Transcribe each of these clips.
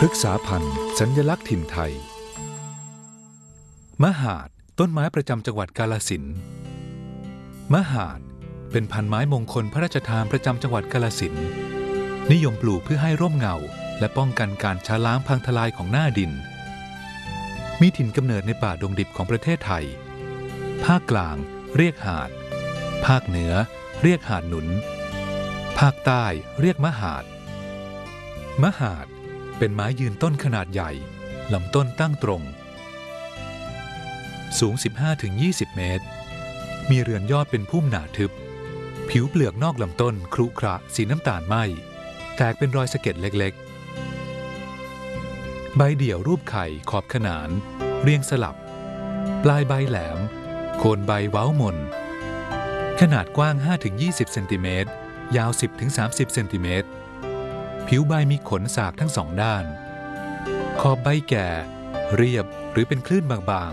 พฤกษาพันธุ์สัญลักษณ์ถิ่นไทยมหาดต้นไม้ประจำจังหวัดกาฬสินธุ์มหาดเป็นพันไม้มงคลพระราชทานประจำจังหวัดกาฬสินธุ์นิยมปลูกเพื่อให้ร่มเงาและป้องกันการช้าล้างพังทลายของหน้าดินมีถิ่นกำเนิดในป่าดงดิบของประเทศไทยภาคกลางเรียกหาดภาคเหนือเรียกหาดหนุนภาคใต้เรียกมหาดมหาดเป็นไม้ยืนต้นขนาดใหญ่ลำต้นตั้งตรงสูง 15-20 เมตรมีเรือนยอดเป็นพุ่มหนาทึบผิวเปลือกนอกลำต้นครุขระสีน้ำตาลไหมแตกเป็นรอยสะเก็ดเล็กๆใบเดี่ยวรูปไข่ขอบขนานเรียงสลับปลายใบแหลมโคนใบเว้ามนขนาดกว้าง 5-20 เซนติเมตรยาว 10-30 เซนติเมตรผิวใบมีขนสากทั้งสองด้านขอบใบแก่เรียบหรือเป็นคลื่นบาง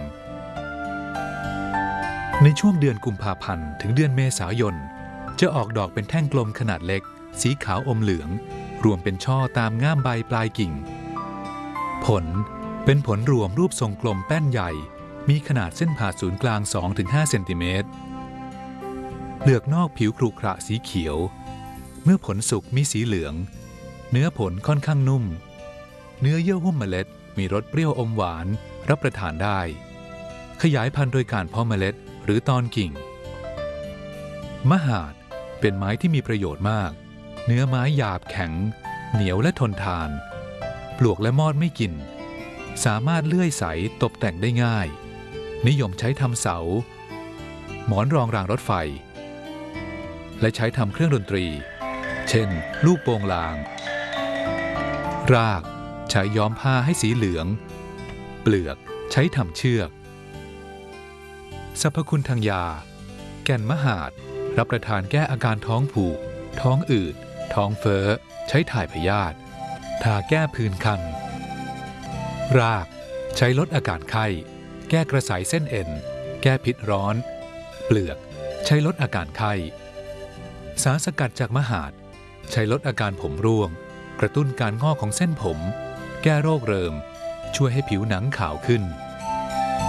ๆในช่วงเดือนกุมภาพันธ์ถึงเดือนเมษายนจะออกดอกเป็นแท่งกลมขนาดเล็กสีขาวอมเหลืองรวมเป็นช่อตามง่ามใบปลายกิ่งผลเป็นผลรวมรูปทรงกลมแป้นใหญ่มีขนาดเส้นผ่าศูนย์กลาง 2-5 เซนติเมตรเปลือกนอกผิวครุขระสีเขียวเมื่อผลสุกมีสีเหลืองเนื้อผลค่อนข้างนุ่มเนื้อเยื่อหุ้มเมล็ดมีรสเปรี้ยวอมหวานรับประทานได้ขยายพันธุ์โดยการเพาะเมล็ดหรือตอนกิ่งมหาดเป็นไม้ที่มีประโยชน์มากเนื้อไม้หยาบแข็งเหนียวและทนทานปลวกและมอดไม่กินสามารถเลื่อยใสตกแต่งได้ง่ายนิยมใช้ทำเสาหมอนรองรางรถไฟและใช้ทำเครื่องดนตรีเช่นลูกโป่งลางรากใช้ย้อมผ้าให้สีเหลืองเปลือกใช้ทำเชือกสรรพคุณทางยาแก่นมหาดรับประทานแก้อาการท้องผูกท้องอืดท้องเฟ้อใช้ถ่ายพยาธิทาแก้ผื่นคันรากใช้ลดอาการไข้แก้กระสายเส้นเอ็นแก้พิษร้อนเปลือกใช้ลดอาการไข้สารสกัดจากมหาดใช้ลดอาการผมร่วงกระตุ้นการงอกของเส้นผมแก้โรคเริมช่วยให้ผิวหนังขาวขึ้น